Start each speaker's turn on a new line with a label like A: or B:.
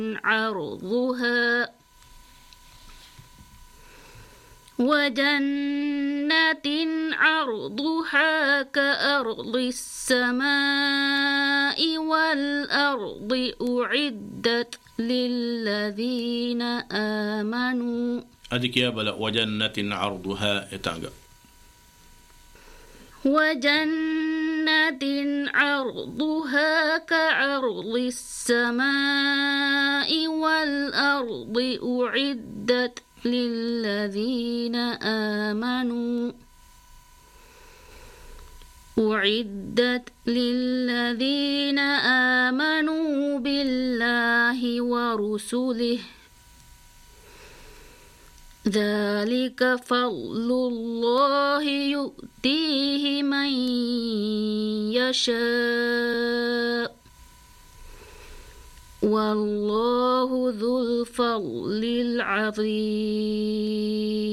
A: عرضها كأرض السماء والأرض أعدت للذين آمنوا
B: أديك يا بلا وجنة عرضها إتانجا
A: وجنة عرضها كعرض السماء والأرض أعدت للذين آمنوا بالله ورسله ذلك فضل الله يؤتيه من يشاء والله ذو الفضل العظيم